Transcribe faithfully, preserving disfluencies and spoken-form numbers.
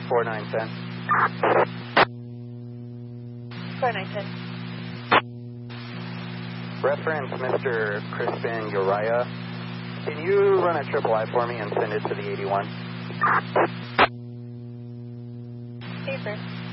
four nine ten. four nine ten. Reference Mister Crispin Uriah. Can you run a triple I for me and send it to the eighty-one? Paper.